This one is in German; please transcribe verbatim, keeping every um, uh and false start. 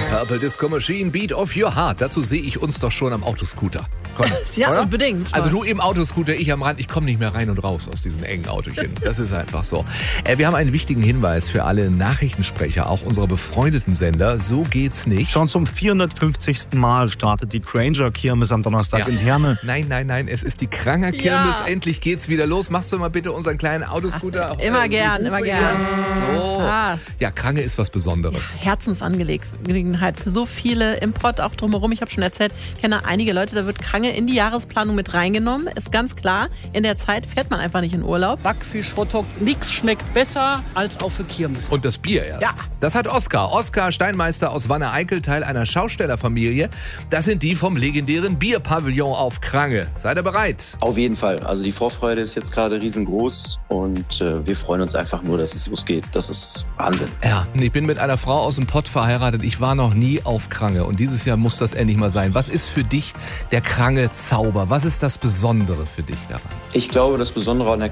Purple Disco Machine, Beat of Your Heart. Dazu sehe ich uns doch schon am Autoscooter. Komm, ja, oder? unbedingt. Also du im Autoscooter, ich am Rand. Ich komme nicht mehr rein und raus aus diesen engen Autochen. Das ist einfach so. Äh, wir haben einen wichtigen Hinweis für alle Nachrichtensprecher, auch unserer befreundeten Sender. So geht's nicht. Schon zum vierhundertfünfzigsten Mal startet die Granger-Kirmes am Donnerstag Ja. in Herne. Nein, nein, nein, es ist die Kranger-Kirmes. Ja. Endlich geht's wieder los. Machst du mal bitte unseren kleinen Autoscooter? Ach, immer äh, gern, immer gern. So. Ah. Ja, Krange ist was Besonderes. Herzensangelegenheit für so viele im Pott, auch drumherum. Ich habe schon erzählt, kenne einige Leute, da wird Krange in die Jahresplanung mit reingenommen. Ist ganz klar, in der Zeit fährt man einfach nicht in Urlaub. Backfisch, Hotdog, nichts schmeckt besser als auch für Kirmes. Und das Bier erst. Ja. Das hat Oskar. Oskar Steinmeister aus Wanne-Eickel, Teil einer Schaustellerfamilie. Das sind die vom legendären Bierpavillon auf Krange. Seid ihr bereit? Auf jeden Fall. Also die Vorfreude ist jetzt gerade riesengroß und äh, wir freuen uns einfach nur, dass es losgeht. Das ist Wahnsinn. Ja, und ich bin mit einer Frau aus dem Pott verheiratet. Ich war noch nie auf Krange und dieses Jahr muss das endlich mal sein. Was ist für dich der Krange-Zauber? Was ist das Besondere für dich daran? Ich glaube, das Besondere an der